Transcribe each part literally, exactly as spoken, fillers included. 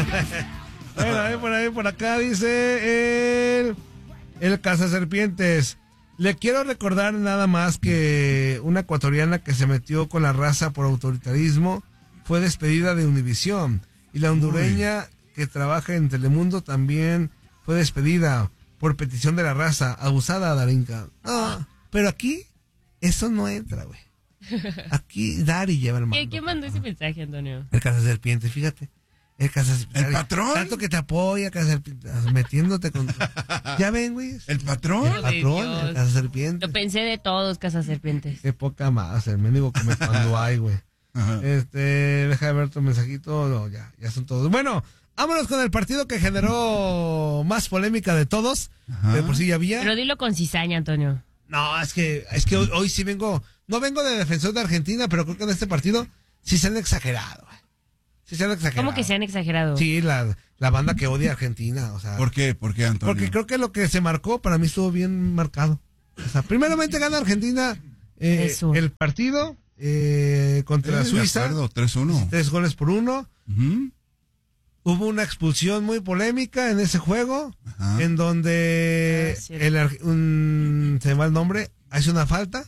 Bueno, ahí por ahí, por acá dice el, el Cazaserpientes. Le quiero recordar nada más que una ecuatoriana que se metió con la raza por autoritarismo fue despedida de Univisión. Y la hondureña Uy. que trabaja en Telemundo también fue despedida por petición de la raza. Abusada, Darinka. No, pero aquí eso no entra, güey. Aquí Dari lleva el mando. ¿Quién mandó ese mensaje, Antonio? El Cazaserpientes, fíjate. El, ¿El patrón? Tanto que te apoya, Cazaserpientes, metiéndote con... ¿Ya ven, güey? ¿El patrón? El patrón, el Cazaserpientes. Lo pensé de todos, Cazaserpientes. Qué poca más, el mendigo come cuando hay, güey. Este, deja de ver tu mensajito. No, ya, ya son todos. Bueno, vámonos con el partido que generó más polémica de todos. Ajá. De por sí ya había. Pero dilo con cizaña, Antonio. No, es que, es que hoy, hoy sí vengo... No vengo de defensor de Argentina, pero creo que en este partido sí se han exagerado, güey. Sí se han exagerado. ¿Cómo que se han exagerado? Sí, la, la banda que odia a Argentina, o sea. ¿Por qué? ¿Por qué, Antonio? Porque creo que lo que se marcó para mí estuvo bien marcado. O sea, primeramente gana Argentina eh, el partido eh, contra eh, Suiza. De acuerdo, tres uno. Tres goles por uno. Uh-huh. Hubo una expulsión muy polémica en ese juego, Ajá. en donde ah, el, un, se me va el nombre, hace una falta.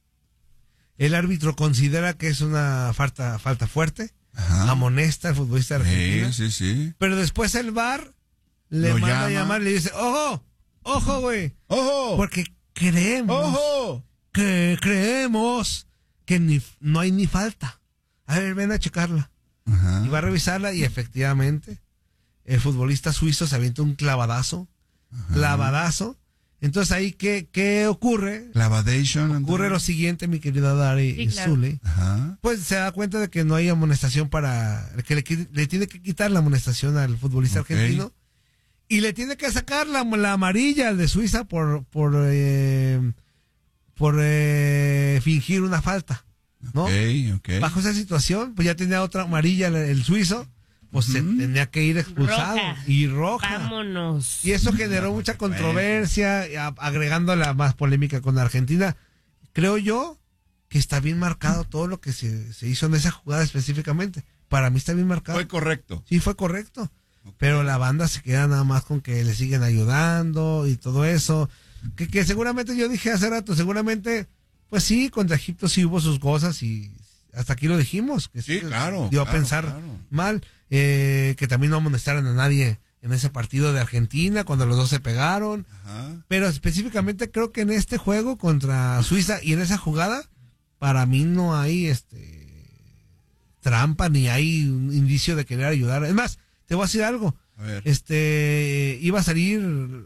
El árbitro considera que es una falta, falta fuerte. Ajá. Amonesta al futbolista argentino. Sí, sí, sí. Pero después el V A R le Lo manda llama. a llamar y le dice, ojo, ojo, güey. Ojo. Porque creemos, ojo. que creemos que ni, no hay ni falta. A ver, ven a checarla. Ajá. Y va a revisarla y efectivamente el futbolista suizo se avienta un clavadazo. Ajá. Clavadazo. Entonces ahí, ¿qué, qué ocurre? Clavadation. Ocurre lo siguiente, mi querida Dari sí, y claro. Zuli. Ajá. Pues se da cuenta de que no hay amonestación para... que le, le tiene que quitar la amonestación al futbolista okay. argentino. Y le tiene que sacar la, la amarilla al de Suiza por por eh, por eh, fingir una falta, ¿no? Okay, okay. Bajo esa situación, pues ya tenía otra amarilla el, el suizo. Pues uh-huh. se tenía que ir expulsado. Roja. Y roja. Vámonos. Y eso generó mucha controversia, agregando la más polémica con Argentina. Creo yo que está bien marcado todo lo que se, se hizo en esa jugada específicamente. Para mí está bien marcado. Fue correcto. Sí, fue correcto. Okay. Pero la banda se queda nada más con que le siguen ayudando y todo eso. Que, que seguramente yo dije hace rato, seguramente, pues sí, contra Egipto sí hubo sus cosas y hasta aquí lo dijimos. Que sí, claro. Dio claro, a pensar claro. mal. Eh, que también no amonestaron a nadie en ese partido de Argentina cuando los dos se pegaron. Ajá. Pero específicamente creo que en este juego contra Suiza y en esa jugada, para mí no hay este trampa ni hay un indicio de querer ayudar. Es más, te voy a decir algo. A ver. Este iba a salir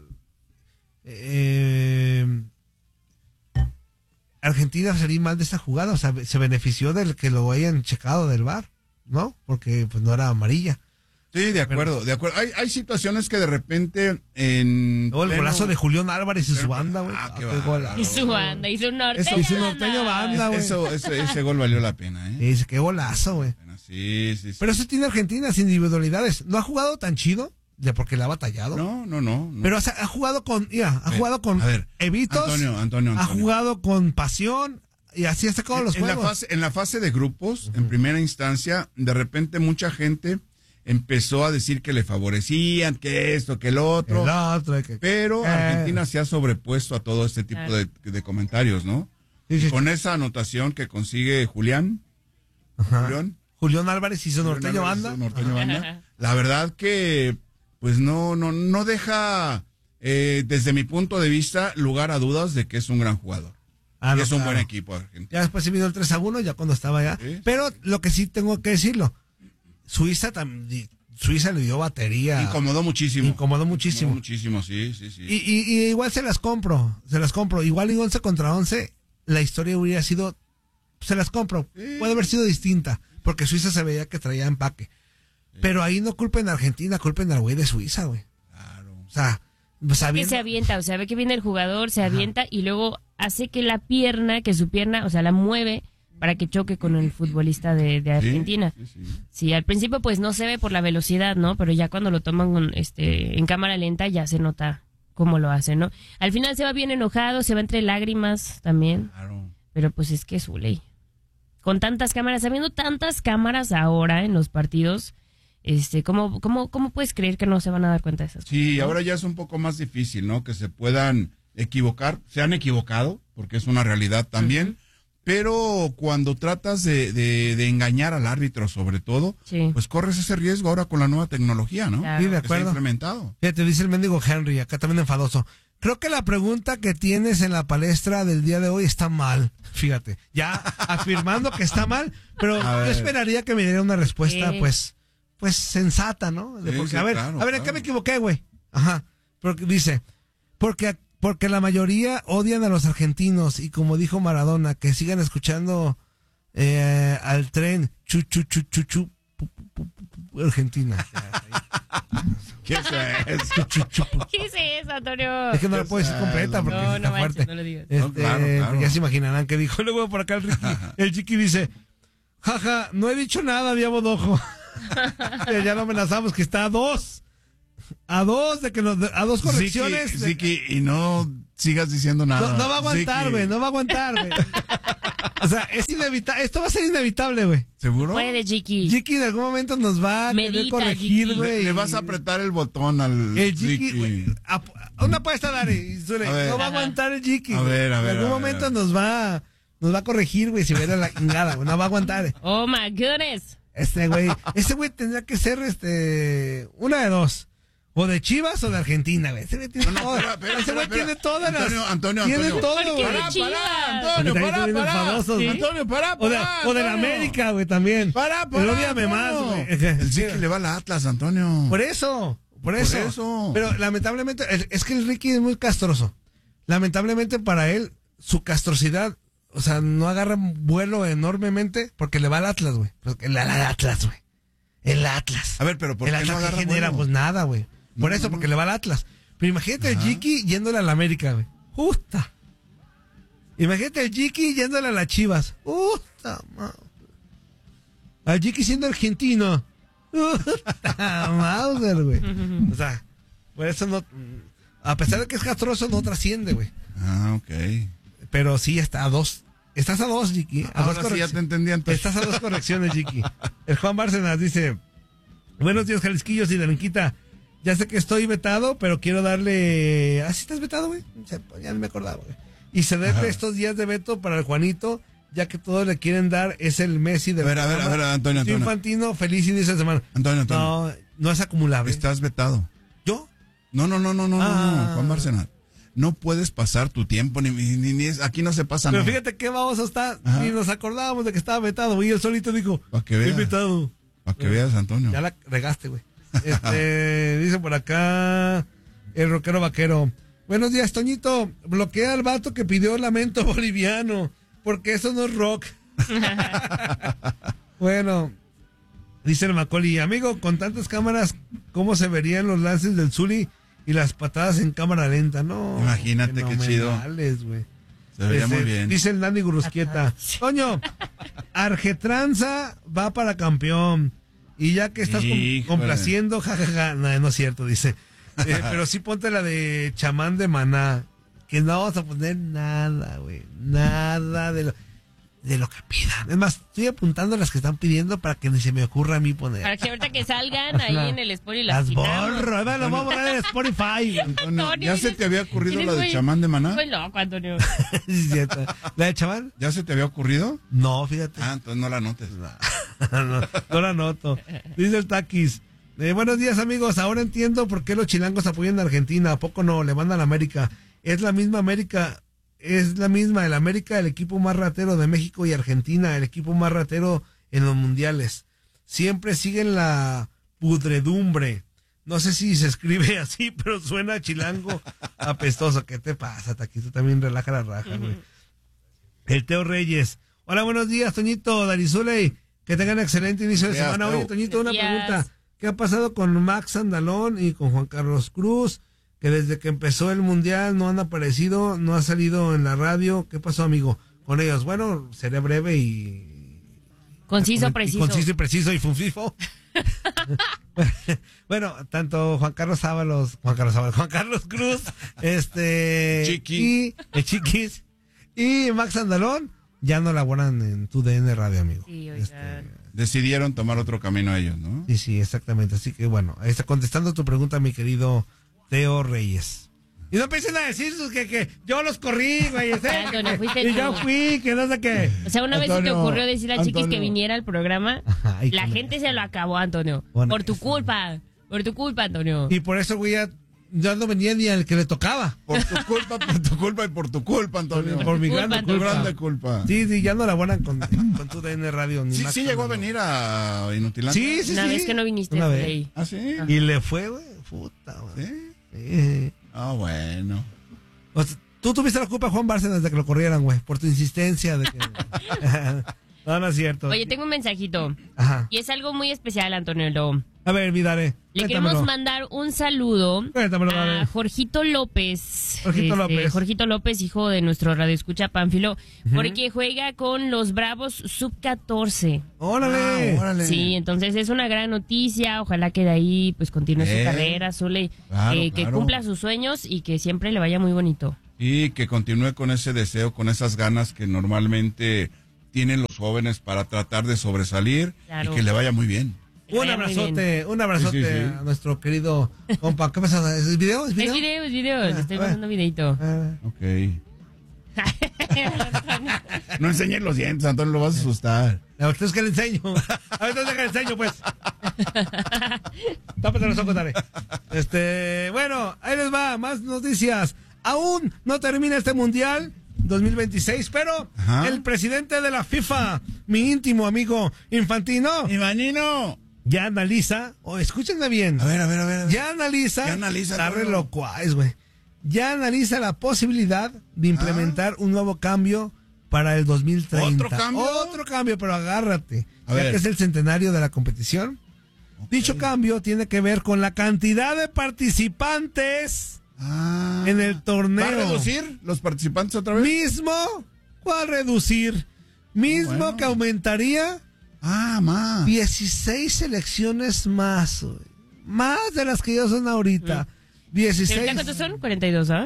eh, Argentina a salir mal de esa jugada, o sea, se benefició del que lo hayan checado del V A R. ¿No? Porque pues no era amarilla. Sí, de acuerdo, pero, de acuerdo. Hay, hay situaciones que de repente en... Oh, el pleno... golazo de Julián Álvarez y su banda, güey. Ah, qué ah, golazo. Y su banda, y su norteño. Eso, y su norteño banda, güey. Eso, ese, ese gol valió la pena, ¿eh? Dice, qué golazo, güey. Sí, sí, sí. Pero eso tiene Argentina, sin individualidades. ¿No ha jugado tan chido? De porque le ha batallado. No, no, no. no. Pero o sea, ha jugado con, mira, ha ver, jugado con ver, Evitos. Antonio, Antonio, Antonio. Ha jugado con pasión. Y así ha sacado los en juegos. La fase, en la fase de grupos, uh-huh. en primera instancia, de repente mucha gente empezó a decir que le favorecían, que esto, que el otro. El otro que, pero eh. Argentina se ha sobrepuesto a todo este tipo eh. de, de comentarios, ¿no? Sí, sí, con sí. esa anotación que consigue Julián. Ajá. Julián. Julián Álvarez y su norteño banda. Norteño banda. La verdad que, pues no, no, no deja, eh, desde mi punto de vista, lugar a dudas de que es un gran jugador. Ah, no, es un claro. buen equipo Argentina. Ya después se vino el tres a uno, ya cuando estaba allá. ¿Sí? Pero lo que sí tengo que decirlo, Suiza también, Suiza le dio batería. Incomodó muchísimo. Incomodó muchísimo. Incomodó muchísimo, sí, sí, sí. Y, y, y igual se las compro, se las compro. Igual y once contra once, la historia hubiera sido, se las compro. Sí. Puede haber sido distinta, porque Suiza se veía que traía empaque. Sí. Pero ahí no culpen a Argentina, culpen al güey de Suiza, güey. Claro. O sea... Que se avienta, o sea, ve que viene el jugador, se Ajá. avienta y luego hace que la pierna, que su pierna, o sea, la mueve para que choque con el futbolista de, de Argentina. Sí, sí, sí. sí, al principio pues no se ve por la velocidad, ¿no? Pero ya cuando lo toman con, este, en cámara lenta ya se nota cómo lo hace, ¿no? Al final se va bien enojado, se va entre lágrimas también. Claro. Pero pues es que es su ley. Con tantas cámaras, habiendo tantas cámaras ahora en los partidos, Este, ¿cómo, cómo, ¿Cómo puedes creer que no se van a dar cuenta de esas cosas? Sí, ¿no? ahora ya es un poco más difícil, ¿no? Que se puedan equivocar, se han equivocado, porque es una realidad también, uh-huh. Pero cuando tratas de, de, de engañar al árbitro sobre todo, sí. Pues corres ese riesgo ahora con la nueva tecnología, ¿no? Claro. Sí, de acuerdo. Que se ha implementado. Fíjate, dice el mendigo Henry, acá también enfadoso. Creo que la pregunta que tienes en la palestra del día de hoy está mal. Fíjate, ya afirmando que está mal, pero yo esperaría que me diera una respuesta, sí. pues, pues sensata, ¿no? De porque, sí, a ver, claro, a ver, ¿en claro. qué me equivoqué, güey? Ajá. Porque dice, porque porque la mayoría odian a los argentinos y como dijo Maradona, que sigan escuchando eh, al tren chu chu chu chu chu pu, pu, pu, pu, Argentina. ¿Qué es eso? ¿Qué es eso, Antonio? Es que no lo puedo decir completa porque no, está no fuerte. manches, no lo digas. Este, no, claro, claro. Ya se imaginarán que dijo. Luego por acá el Ricky, el Chiqui dice, jaja, no he dicho nada, vía Bodojo. Ya lo amenazamos que está a dos. A dos de que nos, a dos correcciones. Ziki, Ziki, y no sigas diciendo nada. No, no va a aguantar, güey, no va a aguantar, güey. O sea, es inevitable, esto va a ser inevitable, güey. ¿Seguro? Puede, Jiki. Jiki en algún momento nos va a Medita, querer corregir, güey. Le, le vas a apretar el botón al el Jiki, güey. Una apuesta, Dari. No va a aguantar el Jiki. A ver, a ver. En algún a momento ver. nos va, nos va a corregir, güey, si viera la chingada, güey. No va a aguantar. Oh my goodness. Este güey, ese güey tendría que ser, este, una de dos. O de Chivas o de Argentina, güey. Ese güey tiene, no, no, todo. Espera, espera, ese güey tiene todas Antonio, las... Antonio, tiene Antonio. todo, güey. Pará, pará, Antonio, pará, pará. ¿Sí? Antonio, pará, O de, pará, o de la Antonio. América, güey, también. Pará, pará, Pero ódiame más, güey. El Ziki le va al Atlas, Antonio. Por eso, por eso. Por eso. Pero lamentablemente, es que el Ricky es muy castroso. Lamentablemente para él, su castrosidad, o sea, no agarra vuelo enormemente porque le va al Atlas, güey. Porque le va al Atlas, güey. El Atlas. A ver, pero ¿por el qué Atlas no agarra que genera, vuelo? pues nada, güey. Por No, eso, no, porque no. le va al Atlas. Pero imagínate Ajá. el Jiki yéndole a la América, güey. Justa. Imagínate el Jiki yéndole a las Chivas. Justa, madre. Al Jiki siendo argentino. Justa, Mauser, güey. O sea, por eso no... A pesar de que es castroso, no trasciende, güey. Ah, ok. Pero sí está a dos. Estás a dos, Jiki. A Ahora dos sí ya te entendí antes. Estás a dos correcciones, Jiki. El Juan Bárcenas dice... Buenos días, Jalisquillos y Daranquita. Ya sé que estoy vetado, pero quiero darle... ¿Ah, sí estás vetado, güey? Ya no me acordaba, güey. Y cederle Ajá. estos días de veto para el Juanito, ya que todos le quieren dar, es el Messi de... A ver, a ver, a ver, Antonio, Antonio. Infantino, feliz inicio de semana. Antonio, Antonio. No, no es acumulable. Estás vetado. ¿Yo? No, no, no, no, no, Ah. no, no, Juan Bárcenas. No puedes pasar tu tiempo, ni, ni, ni, ni aquí no se pasa Pero nada. fíjate qué vamos a estar, Ajá. ni nos acordábamos de que estaba vetado, y él solito dijo, Pa' que veas. estoy vetado. Para que veas, Antonio. Ya la regaste, güey. Este, dice por acá el rockero vaquero. Buenos días, Toñito. Bloquea al vato que pidió lamento boliviano, porque eso no es rock. Bueno, dice el Macaulay, amigo, con tantas cámaras, ¿cómo se verían los lances del Zuli y las patadas en cámara lenta? No. Imagínate qué chido. Güey. Se vería Dice, muy bien. Dice el Nani Gurusquieta. Toño, Argetranza va para campeón. Y ya que estás com- Híjole. complaciendo, jajaja, ja, ja. no, no es cierto, dice. Eh, pero sí ponte la de Chamán de Maná. Que no vamos a poner nada, güey. Nada de lo, de lo que pidan. Es más, estoy apuntando las que están pidiendo para que ni se me ocurra a mí poner. Para que ahorita que salgan ahí en el Spotify las Las quitamos. borro, además las vamos a poner en Spotify. Antonio, Antonio, ¿ya se te había ocurrido eres la de muy- Chamán de Maná? Muy loco, Antonio. Sí, es cierto. ¿La de Chamán? ¿Ya se te había ocurrido? No, fíjate. Ah, entonces no la notes. no, no la noto. Dice el Taquis. Eh, buenos días, amigos. Ahora entiendo por qué los chilangos apoyan a Argentina. ¿A poco no? Le mandan a América. Es la misma América. Es la misma. El América, el equipo más ratero de México y Argentina. El equipo más ratero en los mundiales. Siempre siguen la pudredumbre. No sé si se escribe así, pero suena a chilango apestoso. ¿Qué te pasa, Taquis? Tú también relaja la raja, güey. El Teo Reyes. Hola, buenos días, Toñito, Darizuley. Que tengan excelente inicio de Días, semana. Teo. Oye, Toñito, una Días. pregunta. ¿Qué ha pasado con Max Andalón y con Juan Carlos Cruz? Que desde que empezó el Mundial no han aparecido, no ha salido en la radio. ¿Qué pasó, amigo, con ellos? Bueno, seré breve y... Conciso, y preciso. Conciso y preciso y funfifo. Bueno, tanto Juan Carlos Ábalos, Juan Carlos Ábalos, Juan Carlos Cruz, este... Chiqui. Y el Chiquis y Max Andalón ya no laboran en tu D N Radio, amigo. Sí, oigan. Este, decidieron tomar otro camino ellos, ¿no? Sí, sí, exactamente. Así que bueno, ahí está contestando tu pregunta, mi querido Teo Reyes. Y no empiecen a decir que, que yo los corrí, güey. Antonio, fuiste y yo fui, que no sé qué. O sea, una Antonio, vez se te ocurrió decirle a Antonio. Chiquis que viniera al programa. Ajá, la gente eso. se lo acabó, Antonio. Bueno, por tu eso. culpa. Por tu culpa, Antonio. Y por eso, güey, ya, ya no venía ni al que le tocaba. Por tu culpa, por tu culpa y por tu culpa, Antonio. Por mi culpa, grande Antonio. culpa. grande culpa. Sí, sí, ya no laboran con, con tu D N Radio. Ni Sí, más sí con llegó a nada. venir a Inutilandia. Sí, sí, Una sí. vez que no viniste, Una vez. güey. ¿Ah, sí? Y le fue, güey. Puta, güey. ¿Sí? Sí. Ah, bueno. O sea, tú tuviste la culpa, Juan Bárcenas, de que lo corrieran, güey. Por tu insistencia de que... no, no es cierto. Oye, tengo un mensajito. Ajá. Y es algo muy especial, Antonio Lo. A ver, mi Dare. Le cuéntamelo. queremos mandar un saludo Cuéntamelo, a Dare. Jorgito López. Jorgito López. Jorgito López, hijo de nuestro radioescucha Pánfilo, porque juega con los Bravos sub catorce. ¡Órale! Ah, órale. Sí, entonces es una gran noticia. Ojalá que de ahí pues continúe Eh, su carrera, Zule, claro, eh, que claro. cumpla sus sueños y que siempre le vaya muy bonito. Y que continúe con ese deseo, con esas ganas que normalmente tienen los jóvenes para tratar de sobresalir Claro. y que le vaya muy bien. Que Un vaya muy abrazote, un abrazote Sí, sí, sí. a nuestro querido compa. ¿Qué pasa? ¿Es video? ¿Es video? Es video, es video. Le estoy Ah, mandando videito. Ah, Ok. No enseñes los dientes, Antonio, lo vas a asustar. a usted es que le enseño. A ver, ¿dónde que le enseño, pues? Tápate los ojos, dale. Este, bueno, ahí les va, más noticias. Aún no termina este mundial dos mil veintiséis, pero Ajá. el presidente de la FIFA, mi íntimo amigo Infantino, Ivanino. ya analiza, o escúchenme bien, A ver, a ver, a ver. a ver. ya analiza, ¿Qué analiza, está re Antonio? locuaz, güey. Ya analiza la posibilidad de implementar un nuevo cambio para el dos mil treinta. ¿Otro cambio? Otro cambio, pero agárrate. A ya ver. que es el centenario de la competición. Ok. Dicho cambio tiene que ver con la cantidad de participantes Ah. en el torneo. ¿Va a reducir los participantes otra vez? Mismo, ¿cuál reducir? Mismo Bueno. que aumentaría Ah, más. dieciséis selecciones más, güey. Más de las que ya son ahorita. dieciséis. ¿Cuántos son? cuarenta y dos, ¿ah?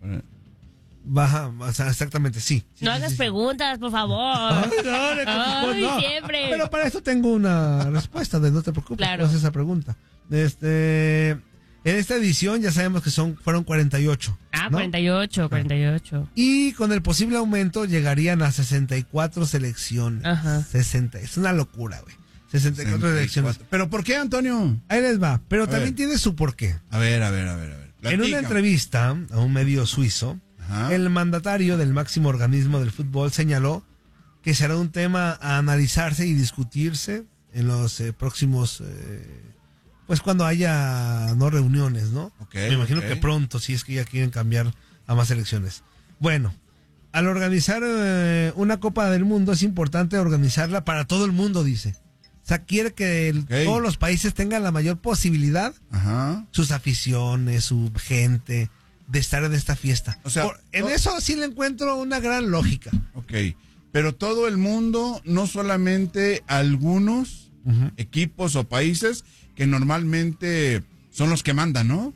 Baja, o sea, exactamente, sí. Sí, No sí, hagas sí, sí. preguntas, por favor. Ay, no, le- Ay, no. siempre. Pero para eso tengo una respuesta, de no te preocupes, Claro. no haces esa pregunta. Este, en esta edición ya sabemos que son fueron cuarenta y ocho. Ah, ¿no? cuarenta y ocho, cuarenta y ocho. Y con el posible aumento llegarían a sesenta y cuatro selecciones. Ajá. sesenta, es una locura, güey. sesenta y cuatro selecciones. ¿Pero por qué, Antonio? Ahí les va, pero A también ver. tiene su porqué. A ver, a ver, a ver, a ver. En una Platícame. entrevista a un medio suizo, Ajá. el mandatario del máximo organismo del fútbol señaló que será un tema a analizarse y discutirse en los eh, próximos, eh, pues cuando haya no reuniones, ¿no? Ok, Me imagino ok. que pronto, si es que ya quieren cambiar a más elecciones. Bueno, al organizar eh, una Copa del Mundo es importante organizarla para todo el mundo, dice. O sea, quiere que el- Ok. todos los países tengan la mayor posibilidad, Ajá. sus aficiones, su gente, de estar en esta fiesta. O sea, Por- en to- eso sí le encuentro una gran lógica. Ok. Pero todo el mundo, no solamente algunos equipos o países que normalmente son los que mandan, ¿no?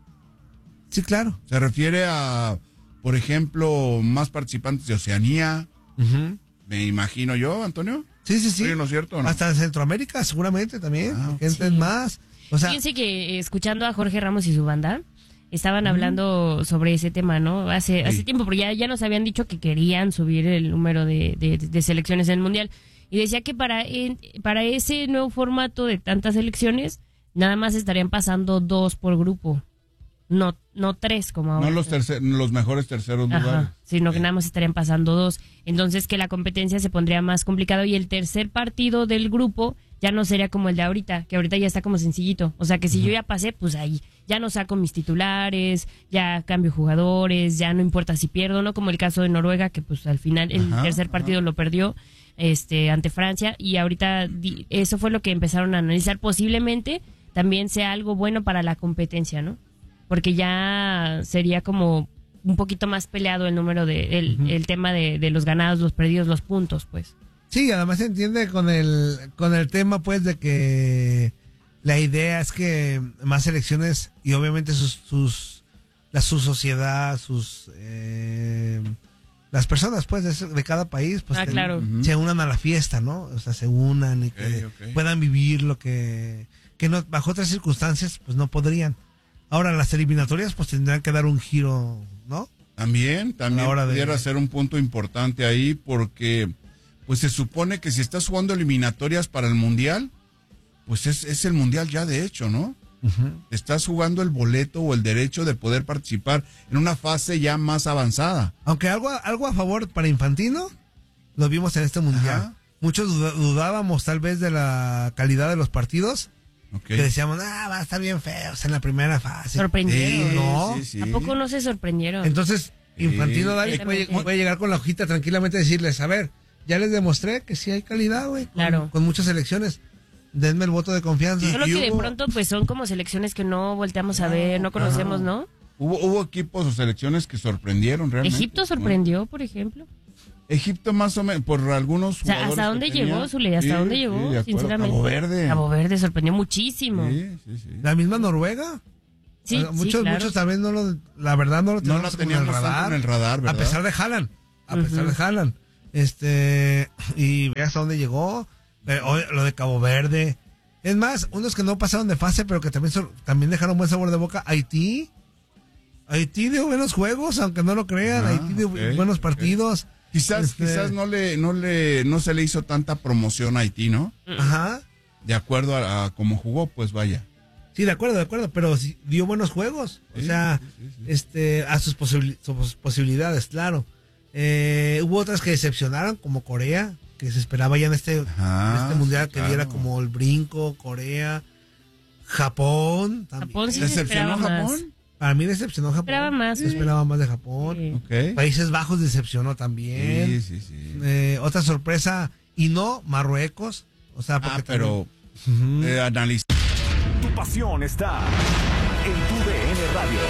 Sí, claro. Se refiere a, por ejemplo, más participantes de Oceanía, me imagino yo, Antonio. Sí, sí, sí. ¿Estoy en lo cierto o no? Hasta Centroamérica seguramente también. Ah, que entren sí. más. O sea, Fíjense que eh, escuchando a Jorge Ramos y su banda, estaban hablando sobre ese tema, ¿no? Hace, hace tiempo, porque ya, ya nos habían dicho que querían subir el número de, de, de selecciones en el Mundial. Y decía que para, en- para ese nuevo formato de tantas selecciones, nada más estarían pasando dos por grupo. No, no tres como ahora. No los, tercer- los mejores terceros lugares. Ajá, sino que Ok. nada más estarían pasando dos. Entonces que la competencia se pondría más complicado y el tercer partido del grupo ya no sería como el de ahorita, que ahorita ya está como sencillito. O sea que si yo ya pasé, pues ahí ya no saco mis titulares, ya cambio jugadores, ya no importa si pierdo, no como el caso de Noruega, que pues al final el Ajá, tercer partido ajá. lo perdió este ante Francia y ahorita di- eso fue lo que empezaron a analizar. Posiblemente también sea algo bueno para la competencia, ¿no? Porque ya sería como un poquito más peleado el número de el, el tema de, de los ganados, los perdidos, los puntos, pues. sí, además se entiende con el, con el tema, pues, de que la idea es que más elecciones y obviamente sus, sus la, su sociedad, sus, eh, las personas, pues, de, de cada país, pues, ah, te, claro. se unan a la fiesta, ¿no? O sea, se unan y okay, que okay. puedan vivir lo que, que no, bajo otras circunstancias, pues, no podrían. Ahora, las eliminatorias, pues, tendrán que dar un giro, ¿no? También, también pudiera de... ser un punto importante ahí, porque, pues, se supone que si estás jugando eliminatorias para el Mundial, pues, es, es el Mundial ya de hecho, ¿no? Uh-huh. Estás jugando el boleto o el derecho de poder participar en una fase ya más avanzada. Aunque algo, algo a favor para Infantino, lo vimos en este Mundial. Ajá. Muchos dudábamos tal vez de la calidad de los partidos. Okay. Que decíamos, ah, va a estar bien feos en la primera fase. Sorprendieron. Sí, ¿no? Sí, sí. ¿A poco no se sorprendieron? Entonces, Infantino, sí, David, puede, puede llegar con la hojita tranquilamente y decirles, a ver, ya les demostré que sí hay calidad, güey. Claro. Con, con muchas selecciones. Denme el voto de confianza. Solo que de pronto pues son como selecciones que no volteamos a ver, no conocemos, ¿no? Hubo, hubo equipos o selecciones que sorprendieron realmente. Egipto sorprendió, por ejemplo. Egipto más o menos, por algunos jugadores. O sea, ¿hasta dónde llegó, Zule? ¿Hasta sí, dónde llegó, sí, sinceramente? Cabo Verde. Cabo Verde sorprendió muchísimo. Sí, sí, sí. La misma Noruega. Sí, o sea, muchos, sí, claro. muchos también no lo, la verdad no lo teníamos, no lo teníamos en el radar. En el radar, ¿verdad? A pesar de Haaland, a uh-huh. pesar de Haaland. Este, y ve hasta dónde llegó, eh, lo de Cabo Verde. Es más, unos que no pasaron de fase, pero que también, son, también dejaron buen sabor de boca. Haití. Haití dio buenos juegos, aunque no lo crean. Ah, Haití dio okay, buenos partidos. Okay. Quizás, este... quizás no le, no le, no se le hizo tanta promoción a Haití, ¿no? Ajá. De acuerdo a, a cómo jugó, pues vaya. Sí, de acuerdo, de acuerdo, pero sí, dio buenos juegos. Sí, o sea, sí, sí, sí. este, a sus, posibil- sus posibilidades, claro. Eh, hubo otras que decepcionaron, como Corea, que se esperaba ya en este, Ajá, en este mundial que claro. diera como el brinco. Corea, Japón también. Japón sí ¿Decepcionó se Japón? Más. Para mí decepcionó Japón. Esperaba más. Se sí. esperaba más de Japón. Sí. Okay. Países Bajos decepcionó también. Sí, sí, sí. Eh, otra sorpresa, y no Marruecos. O sea, porque ah, pero también... uh-huh. eh, analiza. Tu pasión está en tu D N Radio.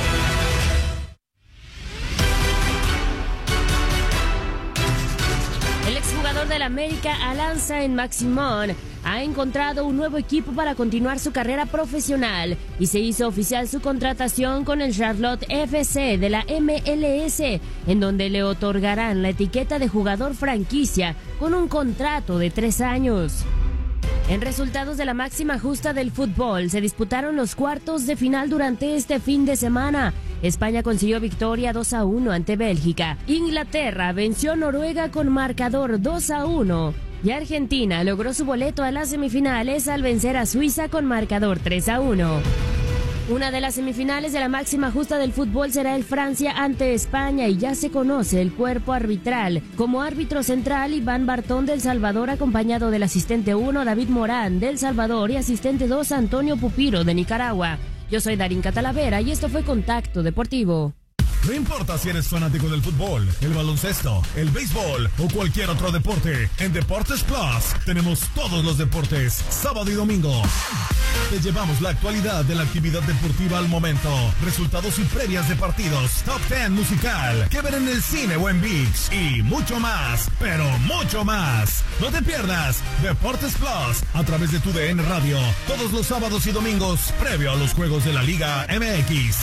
El exjugador del América, Alan Saint-Maximin, ha encontrado un nuevo equipo para continuar su carrera profesional y se hizo oficial su contratación con el Charlotte F C de la M L S, en donde le otorgarán la etiqueta de jugador franquicia con un contrato de tres años. En resultados de la máxima justa del fútbol, se disputaron los cuartos de final durante este fin de semana. España consiguió victoria dos a uno ante Bélgica. Inglaterra venció a Noruega con marcador dos a uno. Y Argentina logró su boleto a las semifinales al vencer a Suiza con marcador tres a uno. Una de las semifinales de la máxima justa del fútbol será el Francia ante España y ya se conoce el cuerpo arbitral. Como árbitro central, Iván Bartón del Salvador, acompañado del asistente uno, David Morán del Salvador, y asistente dos, Antonio Pupiro de Nicaragua. Yo soy Darín Catalavera y esto fue Contacto Deportivo. No importa si eres fanático del fútbol, el baloncesto, el béisbol o cualquier otro deporte, en Deportes Plus tenemos todos los deportes, sábado y domingo. Te llevamos la actualidad de la actividad deportiva al momento, resultados y previas de partidos, top diez musical, que ver en el cine o en ViX y mucho más, pero mucho más. No te pierdas Deportes Plus a través de tu D N Radio, todos los sábados y domingos, previo a los juegos de la Liga M X.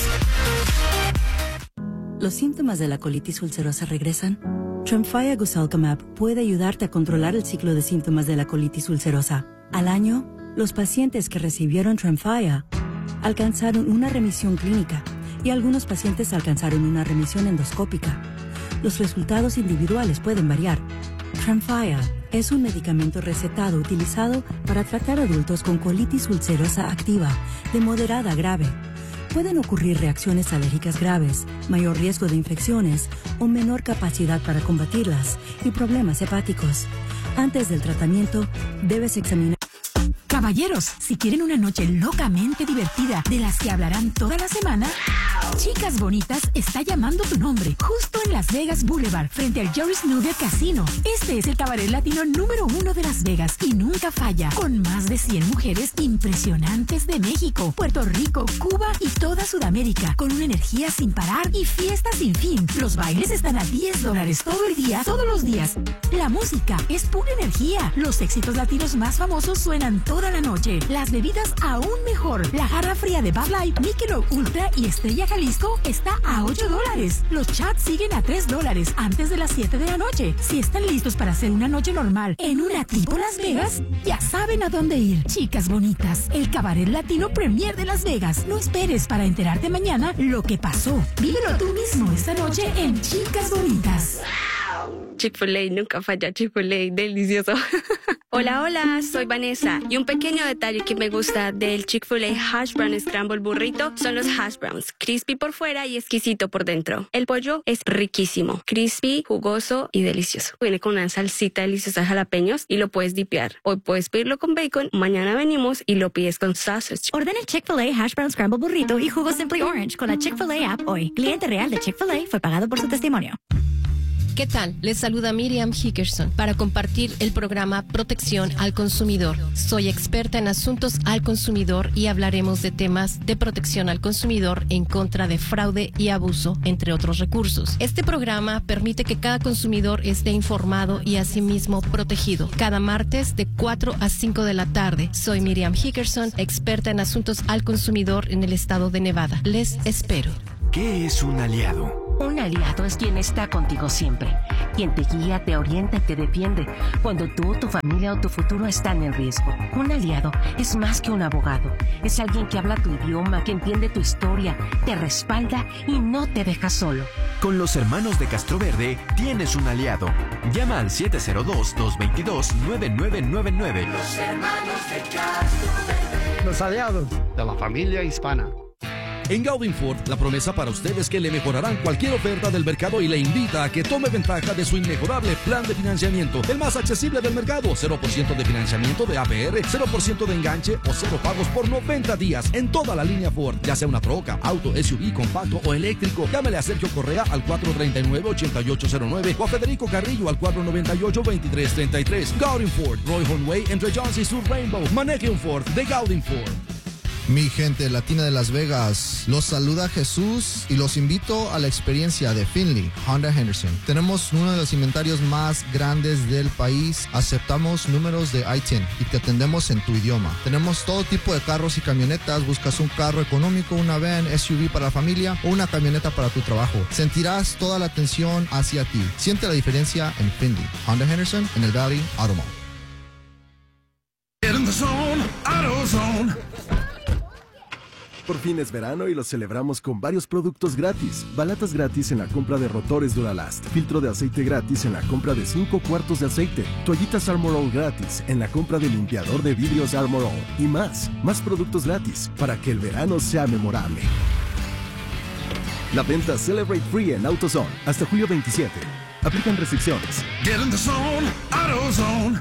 ¿Los síntomas de la colitis ulcerosa regresan? Tremfya Guselkumab puede ayudarte a controlar el ciclo de síntomas de la colitis ulcerosa. Al año, los pacientes que recibieron Tremfya alcanzaron una remisión clínica y algunos pacientes alcanzaron una remisión endoscópica. Los resultados individuales pueden variar. Tremfya es un medicamento recetado utilizado para tratar adultos con colitis ulcerosa activa de moderada a grave. Pueden ocurrir reacciones alérgicas graves, mayor riesgo de infecciones o menor capacidad para combatirlas y problemas hepáticos. Antes del tratamiento, debes examinar. Caballeros, si quieren una noche locamente divertida de las que hablarán toda la semana, Chicas Bonitas está llamando tu nombre, justo en Las Vegas Boulevard, frente al Jerry's Nugget Casino. Este es el cabaret latino número uno de Las Vegas y nunca falla, con más de cien mujeres impresionantes de México, Puerto Rico, Cuba y toda Sudamérica, con una energía sin parar y fiestas sin fin. Los bailes están a diez dólares todo el día, todos los días. La música es pura energía. Los éxitos latinos más famosos suenan toda la la noche. Las bebidas aún mejor. La jarra fría de Bud Light, Michelob Ultra y Estrella Jalisco está a ocho dólares. Los chats siguen a tres dólares antes de las siete de la noche. Si están listos para hacer una noche normal en una tipo Las Vegas, ya saben a dónde ir. Chicas bonitas, el Cabaret Latino Premier de Las Vegas. No esperes para enterarte mañana lo que pasó. Vívelo tú mismo esta noche en Chicas Bonitas. Chick-fil-A, nunca falla. Chick-fil-A, delicioso. Hola, hola, soy Vanessa. Y un pequeño detalle que me gusta del Chick-fil-A Hash Brown Scramble Burrito son los hash browns. Crispy por fuera y exquisito por dentro. El pollo es riquísimo, crispy, jugoso y delicioso. Viene con una salsita deliciosa de jalapeños y lo puedes dipear. Hoy puedes pedirlo con bacon, mañana venimos y lo pides con sausage. Ordena el Chick-fil-A Hash Brown Scramble Burrito y jugo Simply Orange con la Chick-fil-A app hoy. Cliente real de Chick-fil-A fue pagado por su testimonio. ¿Qué tal? Les saluda Miriam Hickerson para compartir el programa Protección al Consumidor. Soy experta en asuntos al consumidor y hablaremos de temas de protección al consumidor en contra de fraude y abuso, entre otros recursos. Este programa permite que cada consumidor esté informado y asimismo protegido. Cada martes de cuatro a cinco de la tarde. Soy Miriam Hickerson, experta en asuntos al consumidor en el estado de Nevada. Les espero. ¿Qué es un aliado? Un aliado es quien está contigo siempre, quien te guía, te orienta y te defiende cuando tú, tu familia o tu futuro están en riesgo. Un aliado es más que un abogado, es alguien que habla tu idioma, que entiende tu historia, te respalda y no te deja solo. Con los hermanos de Castroverde tienes un aliado. Llama al siete cero dos, dos dos dos, nueve nueve nueve nueve. Los hermanos de Castroverde. Los aliados de la familia hispana. En Gaudin Ford, la promesa para usted es que le mejorarán cualquier oferta del mercado y le invita a que tome ventaja de su inmejorable plan de financiamiento, el más accesible del mercado. cero por ciento de financiamiento de A P R, cero por ciento de enganche o cero pagos por noventa días en toda la línea Ford, ya sea una troca, auto, S U V, compacto o eléctrico. Llámele a Sergio Correa al cuatro tres nueve, ocho ocho cero nueve o a Federico Carrillo al cuatro nueve ocho, veintitrés treinta y tres. Gaudin Ford, Roy Hornway, entre Jones y Sur Rainbow. Maneje un Ford de Gaudin Ford. Mi gente latina de Las Vegas, los saluda Jesús y los invito a la experiencia de Finley Honda Henderson. Tenemos uno de los inventarios más grandes del país, aceptamos números de I diez y te atendemos en tu idioma. Tenemos todo tipo de carros y camionetas, buscas un carro económico, una van, S U V para la familia o una camioneta para tu trabajo. Sentirás toda la atención hacia ti. Siente la diferencia en Finley Honda Henderson en el Valley Auto Mall. Get in the zone, AutoZone. Por fin es verano y lo celebramos con varios productos gratis. Balatas gratis en la compra de rotores Duralast. Filtro de aceite gratis en la compra de cinco cuartos de aceite. Toallitas Armor All gratis en la compra de limpiador de vidrios Armor All. Y más, más productos gratis para que el verano sea memorable. La venta Celebrate Free en AutoZone hasta julio veintisiete. Aplican restricciones. Get in the zone, AutoZone.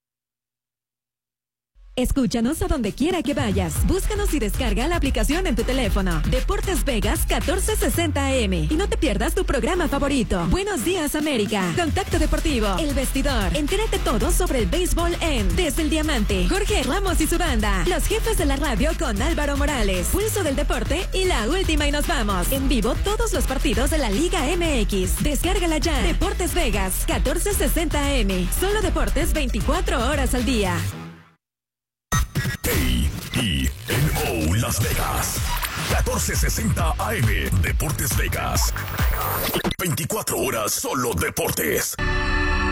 Escúchanos a donde quiera que vayas. Búscanos y descarga la aplicación en tu teléfono. Deportes Vegas catorce sesenta A M. Y no te pierdas tu programa favorito. Buenos Días América. Contacto Deportivo. El Vestidor. Entérate todo sobre el béisbol en Desde el Diamante. Jorge Ramos y su banda. Los jefes de la radio con Álvaro Morales. Pulso del deporte y la última y nos vamos. En vivo todos los partidos de la Liga M X. Descárgala ya. Deportes Vegas catorce sesenta A M. Solo deportes veinticuatro horas al día. A E N O Las Vegas, catorce sesenta A M, Deportes Vegas. veinticuatro horas solo deportes.